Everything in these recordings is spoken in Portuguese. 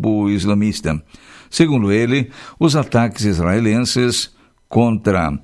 grupo islamista. Segundo ele, os ataques israelenses contra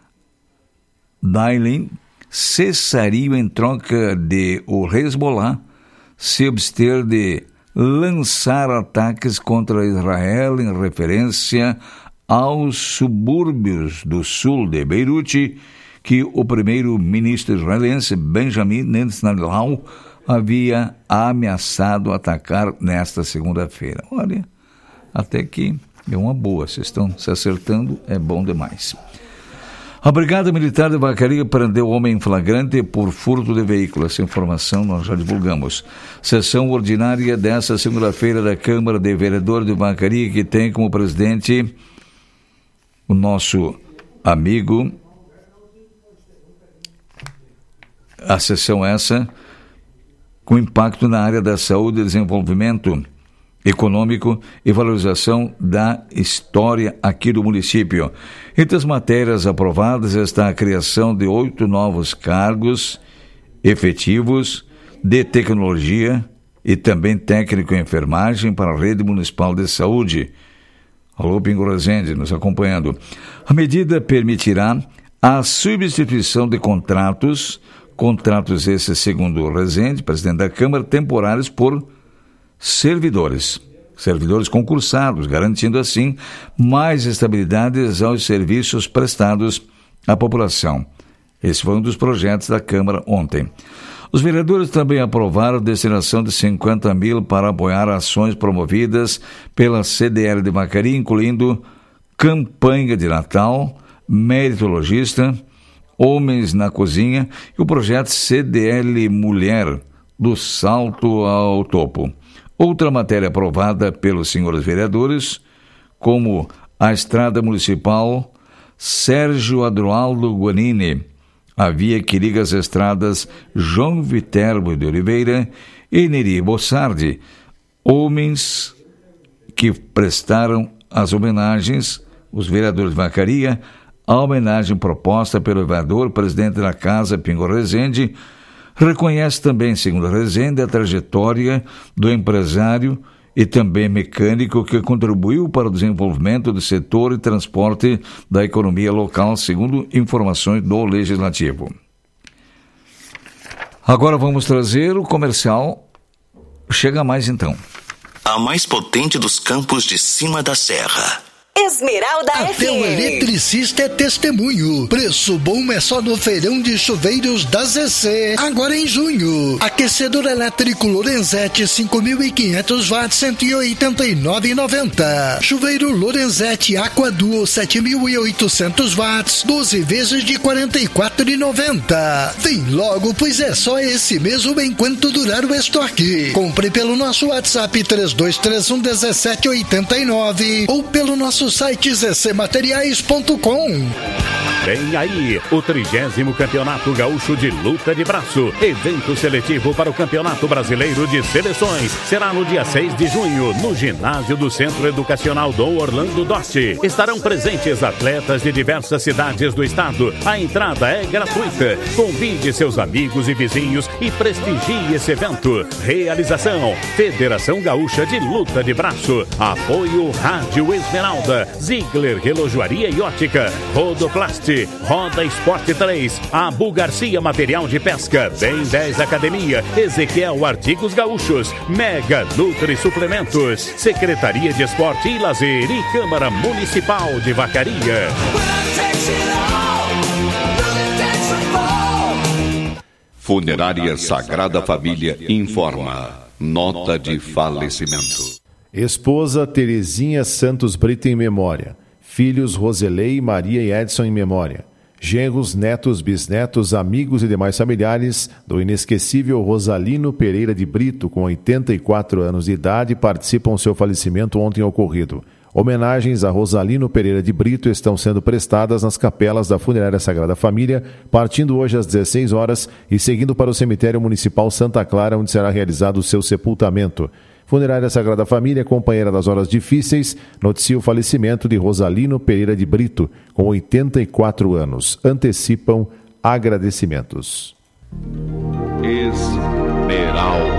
Dailin cessariam em troca de o Hezbollah se abster de lançar ataques contra Israel em referência aos subúrbios do sul de Beirute que o primeiro-ministro israelense Benjamin Netanyahu havia ameaçado atacar nesta segunda-feira. Olha, até que é uma boa, vocês estão se acertando, é bom demais. A Brigada Militar de Vacaria prendeu o homem em flagrante por furto de veículo. Essa informação nós já divulgamos. Sessão ordinária desta segunda-feira da Câmara de Vereadores de Vacaria, que tem como presidente o nosso amigo. A sessão essa com impacto na área da saúde e desenvolvimento econômico e valorização da história aqui do município. Entre as matérias aprovadas está a criação de 8 novos cargos efetivos de tecnologia e também técnico em enfermagem para a rede municipal de saúde. Alô, Pingo Rezende, nos acompanhando. A medida permitirá a substituição de contratos esses, segundo o Rezende, presidente da Câmara, temporários por servidores concursados, garantindo assim mais estabilidade aos serviços prestados à população. Esse foi um dos projetos da Câmara ontem. Os vereadores também aprovaram a destinação de 50 mil para apoiar ações promovidas pela CDL de Vacaria, incluindo campanha de Natal, meritologista, homens na cozinha e o projeto CDL Mulher, do salto ao topo. Outra matéria aprovada pelos senhores vereadores, como a estrada municipal Sérgio Adroaldo Guanini, a via que liga as estradas João Viterbo de Oliveira e Neri Bossardi, homens que prestaram as homenagens, os vereadores de Vacaria, a homenagem proposta pelo vereador, presidente da Casa, Pingo Rezende, reconhece também, segundo Rezende, a trajetória do empresário e também mecânico que contribuiu para o desenvolvimento do setor e transporte da economia local, segundo informações do Legislativo. Agora vamos trazer o comercial Chega Mais então. A mais potente dos campos de cima da serra. Esmeralda Até FM. o eletricista é testemunho. Preço bom é só no feirão de chuveiros da ZC. Agora em junho. Aquecedor elétrico Lorenzetti 5.500 watts, 189,90. Chuveiro Lorenzetti Aqua Duo 7.800 watts, 12 vezes de 44,90. Vem logo, pois é só esse mesmo enquanto durar o estoque. Compre pelo nosso WhatsApp 3231-1789 ou pelo nosso site zcmateriais.com. Vem aí o 30º Campeonato Gaúcho de Luta de Braço. Evento seletivo para o Campeonato Brasileiro de Seleções. Será no dia 6 de junho, no ginásio do Centro Educacional Dom Orlando Dosti. Estarão presentes atletas de diversas cidades do estado. A entrada é gratuita. Convide seus amigos e vizinhos e prestigie esse evento. Realização: Federação Gaúcha de Luta de Braço. Apoio Rádio Esmeralda, Ziegler Relojoaria e Ótica, Rodoplast, Roda Esporte 3, Abu Garcia Material de Pesca, Bem 10 Academia, Ezequiel Artigos Gaúchos, Mega Nutri Suplementos, Secretaria de Esporte e Lazer e Câmara Municipal de Vacaria. Funerária Sagrada Família informa: nota de falecimento. Esposa Terezinha Santos Brito em memória. Filhos Roselei, Maria e Edson em memória. Genros, netos, bisnetos, amigos e demais familiares do inesquecível Rosalino Pereira de Brito, com 84 anos de idade, participam do seu falecimento ontem ocorrido. Homenagens a Rosalino Pereira de Brito estão sendo prestadas nas capelas da Funerária Sagrada Família, partindo hoje às 16 horas e seguindo para o Cemitério Municipal Santa Clara, onde será realizado o seu sepultamento. Funerária Sagrada Família, companheira das horas difíceis, noticia o falecimento de Rosalino Pereira de Brito, com 84 anos. Antecipam agradecimentos. Esmeralda.